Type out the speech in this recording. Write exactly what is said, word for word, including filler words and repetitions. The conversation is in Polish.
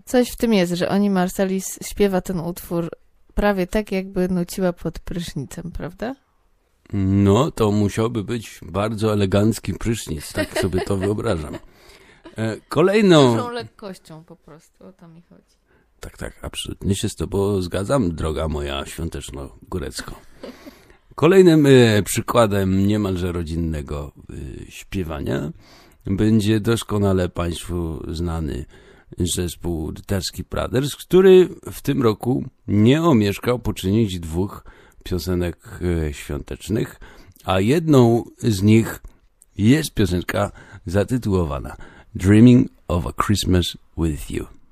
Coś w tym jest, że Oni Marsalis śpiewa ten utwór prawie tak, jakby nuciła pod prysznicem, prawda? No, to musiałby być bardzo elegancki prysznic, tak sobie to wyobrażam. E, kolejną... Dużą lekkością po prostu, o to mi chodzi. Tak, tak, absolutnie się z tobą zgadzam, droga moja świąteczno-górecko. Kolejnym e, przykładem niemalże rodzinnego e, śpiewania będzie doskonale Państwu znany zespół The Tuskegee Brothers, który w tym roku nie omieszkał poczynić dwóch piosenek e, świątecznych, a jedną z nich jest piosenka zatytułowana Dreaming of a Christmas with You.